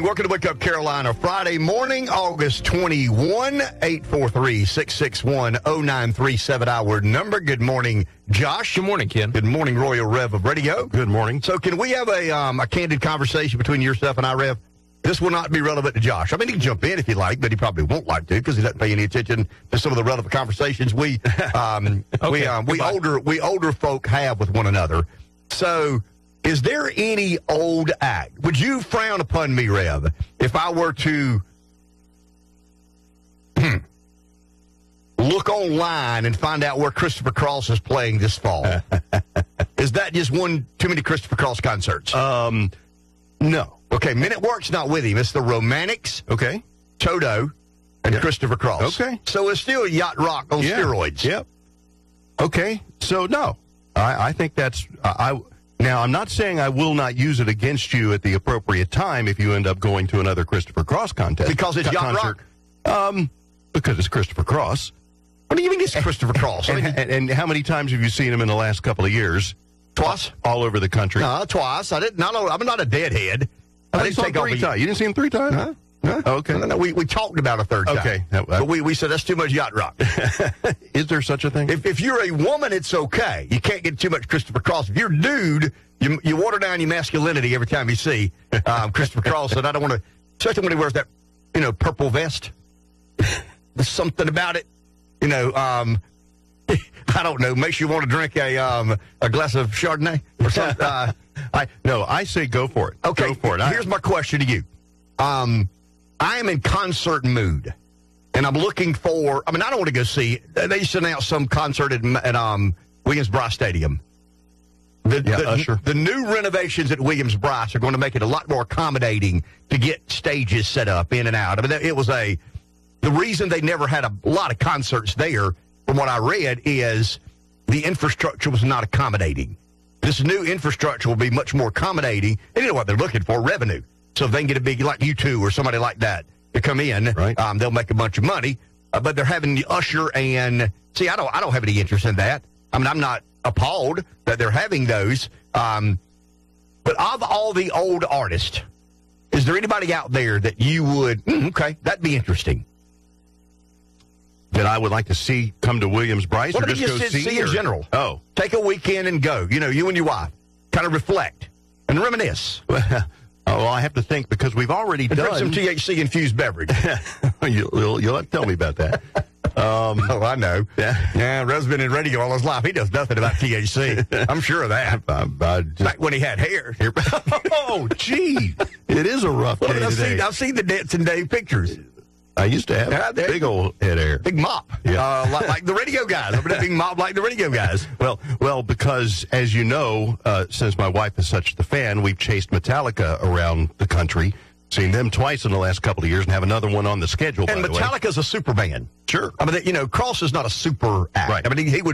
Welcome to Wake Up Carolina. Friday morning, August 21, 843-661-0937, our number. Good morning, Josh. Good morning, Ken. Good morning, Royal Rev of Radio. Good morning. So can we have a candid conversation between yourself and I, Rev? This will not be relevant to Josh. I mean, he can jump in if he'd like, but he probably won't like to because he doesn't pay any attention to some of the relevant conversations we older folk have with one another. So, is there any old act? Would you frown upon me, Rev, if I were to look online and find out where Christopher Cross is playing this fall? Is that just one too many Christopher Cross concerts? No. Okay, Men at Work's not with him. It's the Romantics, Okay. Toto, and Christopher Cross. Okay. So it's still yacht rock on steroids. Yep. Okay. So, no. I think that's... Now, I'm not saying I will not use it against you at the appropriate time if you end up going to another Christopher Cross contest. Because it's yacht rock? Because it's Christopher Cross. What do you mean it's Christopher Cross? And how many times have you seen him in the last couple of years? Twice? All over the country. No, twice. I'm not a deadhead. I didn't take three times. You didn't see him 3 times? No. Okay. No, we talked about a third time. Okay. But we said that's too much yacht rock. Is there such a thing? If you're a woman, it's okay. You can't get too much Christopher Cross. If you're a dude, you water down your masculinity every time you see Christopher Cross. And I don't want to, especially when he wears that, purple vest. There's something about it. I don't know. Makes you want to drink a glass of Chardonnay or something. I say go for it. Okay. Go for it. Here's my question to you. I am in concert mood, and I'm looking for. I don't want to go see. They used to announce some concert at Williams-Brice Stadium. Usher. The new renovations at Williams-Brice are going to make it a lot more accommodating to get stages set up in and out. It was the reason they never had a lot of concerts there, from what I read, is the infrastructure was not accommodating. This new infrastructure will be much more accommodating, and you know what they're looking for, revenue. So if they can get a big, like U2 or somebody like that, to come in, right. They'll make a bunch of money. But they're having the Usher and, see, I don't have any interest in that. I'm not appalled that they're having those. But of all the old artists, is there anybody out there that you would, okay, that'd be interesting? That I would like to see come to Williams-Brice or just go see in general. Oh. Take a weekend and go. You and your wife. Kind of reflect and reminisce. Well, I have to think because we've already done some THC-infused beverage. You'll have to tell me about that. Oh, I know. Yeah, Rev's been in radio all his life. He knows nothing about THC. I'm sure of that. Back when he had hair. Oh, gee. It is a rough day today. I've seen the Dancing Dave pictures. I used to have big old head hair. Big mop. Yeah. Like the radio guys. I'm a big mop like the radio guys. Well, because, as you know, since my wife is such the fan, we've chased Metallica around the country, seen them twice in the last couple of years, and have another one on the schedule, and by the way. Metallica's a super band. Sure. Cross is not a super act. Right. He would